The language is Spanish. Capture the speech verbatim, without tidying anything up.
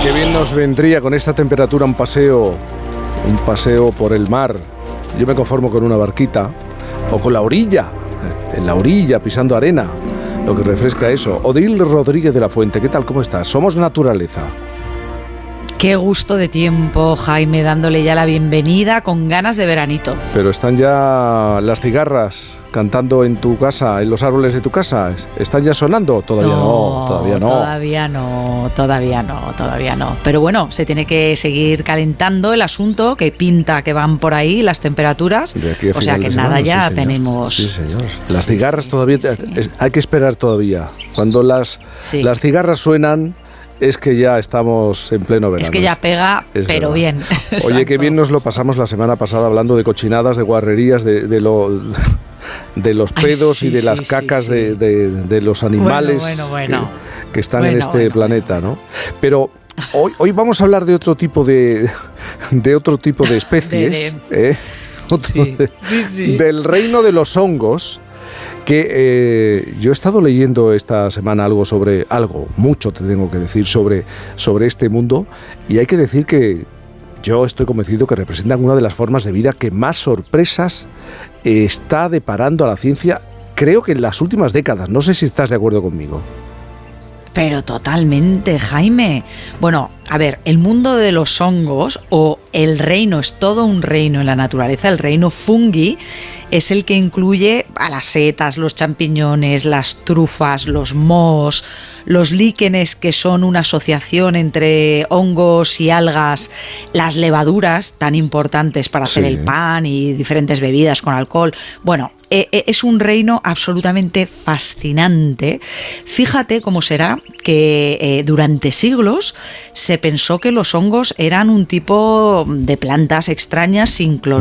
Qué bien nos vendría con esta temperatura un paseo, un paseo por el mar. Yo me conformo con una barquita o con la orilla, en la orilla pisando arena, lo que refresca eso. Odil Rodríguez de la Fuente, ¿qué tal? ¿Cómo estás? Somos naturaleza. Qué gusto de tiempo, Jaime, dándole ya la bienvenida con ganas de veranito. Pero están ya las cigarras cantando en tu casa, en los árboles de tu casa. ¿Están ya sonando? Todavía no, no todavía no. Todavía no, todavía no, todavía no. Pero bueno, se tiene que seguir calentando el asunto, que pinta que van por ahí las temperaturas. O sea que nada, ya sí, tenemos... Sí, señor. Las sí, cigarras sí, todavía... Sí, sí. Es, hay que esperar todavía. Cuando las, sí. las cigarras suenan... Es que ya estamos en pleno verano. Es que ya pega, es pero verdad. Bien. Oye, qué bien nos lo pasamos la semana pasada hablando de cochinadas, de guarrerías, de, de, lo, de los pedos Ay, sí, y de sí, las cacas sí, sí. De, de, de los animales bueno, bueno, bueno. Que, que están bueno, en este bueno, planeta, ¿no? Pero hoy, hoy vamos a hablar de otro tipo de, de otro tipo de especies, de, de... ¿eh? Otro sí, de, sí, sí. Del reino de los hongos. Que eh, yo he estado leyendo esta semana algo sobre, algo, mucho te tengo que decir sobre, sobre este mundo, y hay que decir que yo estoy convencido que representan una de las formas de vida que más sorpresas está deparando a la ciencia, creo que en las últimas décadas. No sé si estás de acuerdo conmigo. Pero totalmente, Jaime. Bueno, a ver, el mundo de los hongos, o el reino, es todo un reino en la naturaleza, el reino fungi, es el que incluye a las setas, los champiñones, las trufas, los mohos, los líquenes, que son una asociación entre hongos y algas, las levaduras, tan importantes para hacer sí. el pan y diferentes bebidas con alcohol. Bueno, eh, eh, es un reino absolutamente fascinante. Fíjate cómo será que eh, durante siglos se pensó que los hongos eran un tipo de plantas extrañas sin clorofila.